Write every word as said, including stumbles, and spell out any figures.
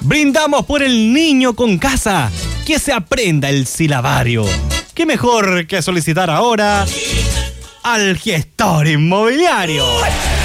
Brindamos por el niño con casa, que se aprenda el silabario. ¿Qué mejor que solicitar ahora al gestor inmobiliario?